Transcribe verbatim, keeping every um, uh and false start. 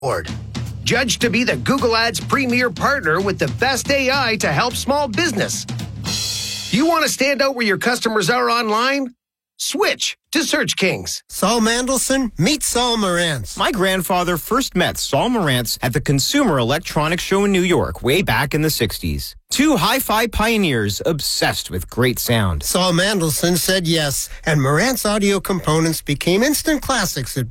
Judged to be the Google Ads premier partner with the best A I to help small business. You want to stand out where your customers are online? Switch to Search Kings. Saul Mandelson, meet Saul Marantz. My grandfather first met Saul Marantz at the Consumer Electronics Show in New York way back in the sixties. Two hi-fi pioneers obsessed with great sound. Saul Mandelson said yes, and Marantz audio components became instant classics at